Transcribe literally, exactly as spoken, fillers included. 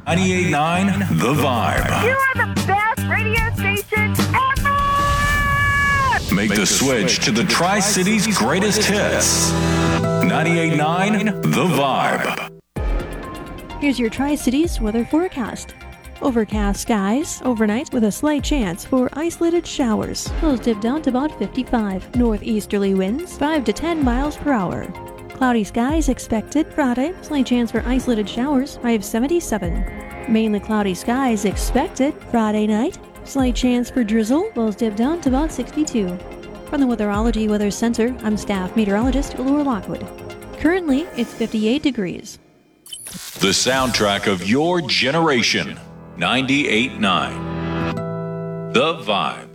ninety-eight point nine The Vibe. You are the best radio station ever! Make the switch to the Tri-Cities greatest hits. ninety-eight point nine The Vibe. Here's your Tri-Cities weather forecast. Overcast skies overnight with a slight chance for isolated showers. Lows dip down to about fifty-five. Northeasterly winds five to ten miles per hour. Cloudy skies expected Friday. Slight chance for isolated showers. High of seventy-seven. Mainly cloudy skies expected Friday night. Slight chance for drizzle. Lows dip down to about sixty-two. From the Weatherology Weather Center, I'm staff meteorologist Laura Lockwood. Currently, it's fifty-eight degrees. The soundtrack of your generation. ninety-eight point nine The Vibe.